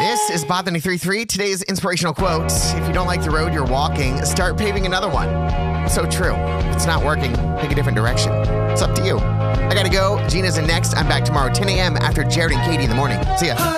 This is Bob 93.3. Today's inspirational quote: if you don't like the road you're walking, start paving another one. So true. If it's not working, pick a different direction. It's up to you. I gotta go. Gina's in next. I'm back tomorrow, 10 a.m. after Jared and Katie in the morning. See ya.